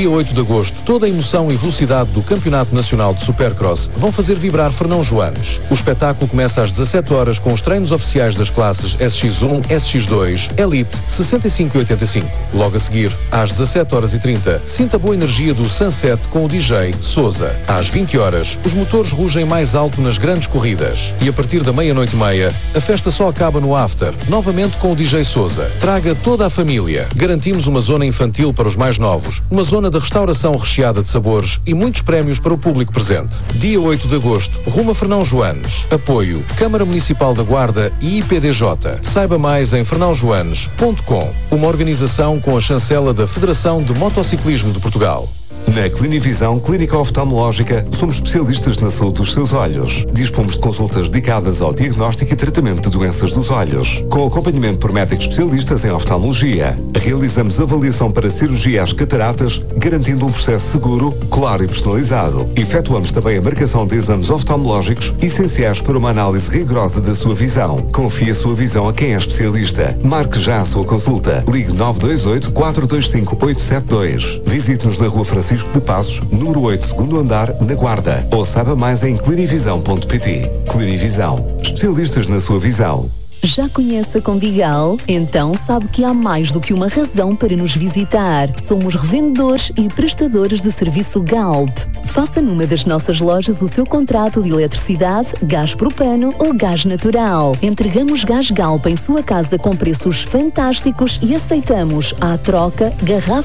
dia 8 de agosto, toda a emoção e velocidade do Campeonato Nacional de Supercross vão fazer vibrar Fernão Joanes. O espetáculo começa às 17 horas com os treinos oficiais das classes SX1, SX2, Elite 65 e 85. Logo a seguir, às 17h30, sinta a boa energia do Sunset com o DJ Souza. Às 20 horas, os motores rugem mais alto nas grandes corridas. E a partir da meia-noite e meia, a festa só acaba no after, novamente com o DJ Souza. Traga toda a família. Garantimos uma zona infantil para os mais novos, uma zona de restauração recheada de sabores e muitos prémios para o público presente. Dia 8 de agosto, rumo a Fernão Joanes. Apoio Câmara Municipal da Guarda e IPDJ. Saiba mais em fernãojoanes.com. Uma organização com a chancela da Federação de Motociclismo de Portugal. Na Clinivisão Clínica Oftalmológica, somos especialistas na saúde dos seus olhos. Dispomos de consultas dedicadas ao diagnóstico e tratamento de doenças dos olhos, com acompanhamento por médicos especialistas em oftalmologia. Realizamos avaliação para cirurgia às cataratas, garantindo um processo seguro, claro e personalizado. Efetuamos também a marcação de exames oftalmológicos essenciais para uma análise rigorosa da sua visão. Confie a sua visão a quem é especialista. Marque já a sua consulta. Ligue 928 425 872. Visite-nos na Rua Francisco de Passos, número 8, segundo andar, na Guarda. Ou saiba mais em clinivisão.pt. Clinivisão. Especialistas na sua visão. Já conhece a Condigal? Então sabe que há mais do que uma razão para nos visitar. Somos revendedores e prestadores de serviço Galp. Faça numa das nossas lojas o seu contrato de eletricidade, gás propano ou gás natural. Entregamos gás Galp em sua casa com preços fantásticos e aceitamos, à troca, garrafa